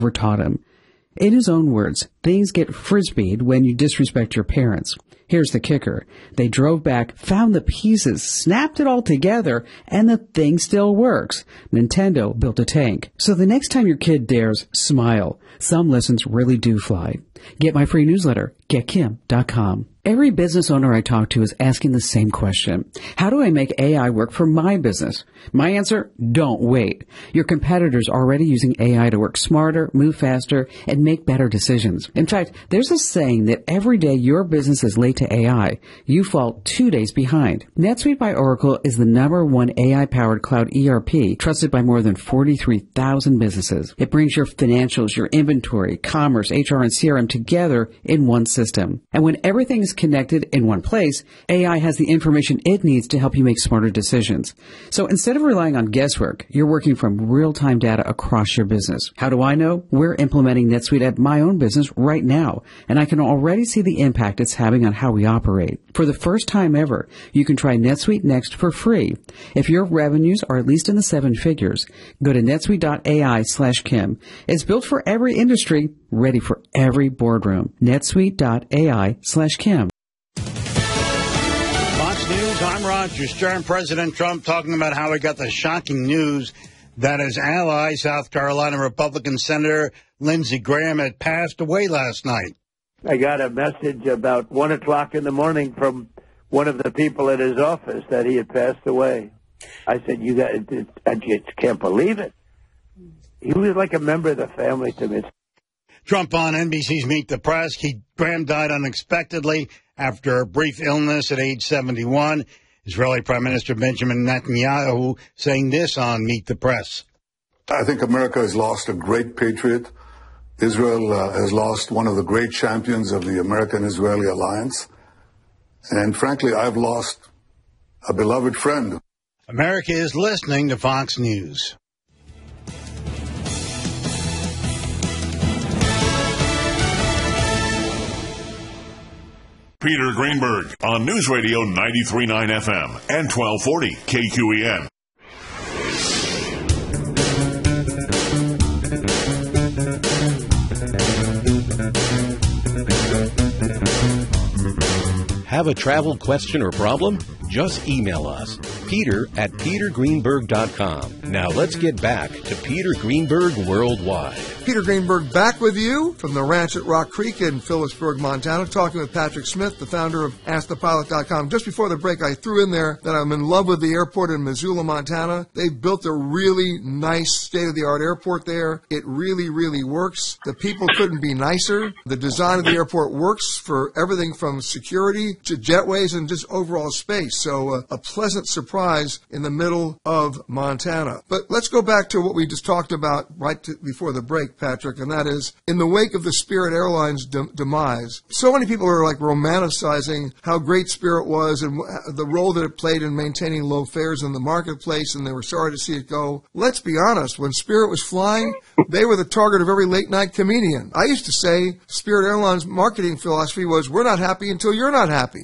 ever taught him. In his own words, things get frisbeed when you disrespect your parents. Here's the kicker. They drove back, found the pieces, snapped it all together, and the thing still works. Nintendo built a tank. So the next time your kid dares, smile. Some lessons really do fly. Get my free newsletter, getkim.com. Every business owner I talk to is asking the same question. How do I make AI work for my business? My answer, don't wait. Your competitors are already using AI to work smarter, move faster, and make better decisions. In fact, there's a saying that every day your business is late to AI, you fall 2 days behind. NetSuite by Oracle is the #1 AI-powered cloud ERP trusted by more than 43,000 businesses. It brings your financials, your inventory, commerce, HR, and CRM together in one system. And when everything is connected in one place, AI has the information it needs to help you make smarter decisions. So instead of relying on guesswork, you're working from real-time data across your business. How do I know? We're implementing NetSuite at my own business right now, and I can already see the impact it's having on how we operate. For the first time ever, you can try NetSuite Next for free. If your revenues are at least in the 7 figures, go to netsuite.ai/Kim. It's built for every industry, ready for every boardroom. netsuite.ai/Kim. Fox News, I'm Roger Stern. President Trump talking about how he got the shocking news that his ally, South Carolina Republican Senator Lindsey Graham, had passed away last night. I got a message about 1 o'clock in the morning from one of the people at his office that he had passed away. I said, I just can't believe it. He was like a member of the family to me. Trump on NBC's Meet the Press. Graham died unexpectedly after a brief illness at age 71. Israeli Prime Minister Benjamin Netanyahu saying this on Meet the Press. I think America has lost a great patriot. Israel has lost one of the great champions of the American-Israeli alliance. And frankly, I've lost a beloved friend. America is listening to Fox News. Peter Greenberg on News Radio 93.9 FM and 1240 KQEN. Have a travel question or problem? Just email us, peter@petergreenberg.com. Now let's get back to Peter Greenberg Worldwide. Peter Greenberg back with you from the ranch at Rock Creek in Phillipsburg, Montana, talking with Patrick Smith, the founder of AskThePilot.com. Just before the break, I threw in there that I'm in love with the airport in Missoula, Montana. They've built a really nice state-of-the-art airport there. It really, really works. The people couldn't be nicer. The design of the airport works for everything from security to jetways and just overall space. So a pleasant surprise in the middle of Montana. But let's go back to what we just talked about before the break, Patrick, and that is in the wake of the Spirit Airlines demise, so many people are like romanticizing how great Spirit was and the role that it played in maintaining low fares in the marketplace, and they were sorry to see it go. Let's be honest, when Spirit was flying, they were the target of every late-night comedian. I used to say Spirit Airlines' marketing philosophy was, we're not happy until you're not happy.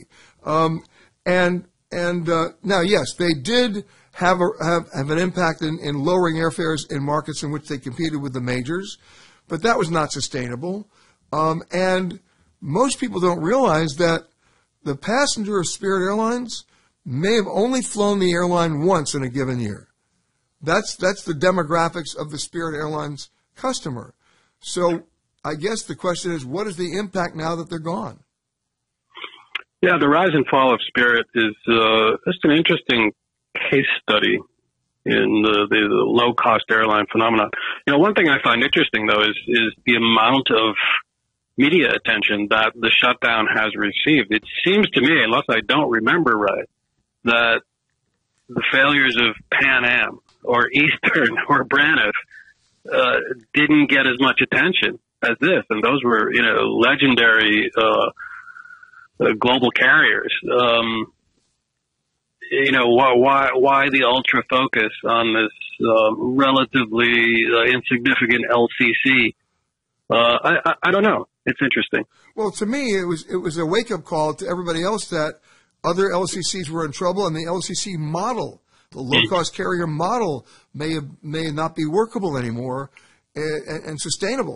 Now, yes, they did have an impact in lowering airfares in markets in which they competed with the majors, but that was not sustainable. And most people don't realize that the passenger of Spirit Airlines may have only flown the airline once in a given year. That's the demographics of the Spirit Airlines customer. So I guess the question is, what is the impact now that they're gone? Yeah, the rise and fall of Spirit is just an interesting case study in the low-cost airline phenomenon. You know, one thing I find interesting, though, is the amount of media attention that the shutdown has received. It seems to me, unless I don't remember right, that the failures of Pan Am or Eastern or Braniff didn't get as much attention as this, and those were, legendary global carriers. Why the ultra focus on this relatively insignificant LCC? I don't know. It's interesting. Well, to me, it was a wake up call to everybody else that other LCCs were in trouble, and the LCC model, the low cost carrier model, may not be workable anymore. and sustainable.